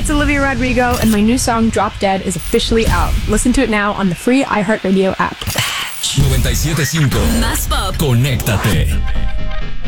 it's Olivia Rodrigo, and my new song Drop Dead is officially out. Listen to it now on the free iHeartRadio app. 97.5 Más pop. Conéctate.